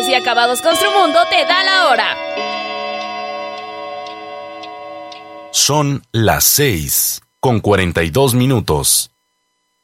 House y Acabados Construmundo te da la hora. Son las 6:42.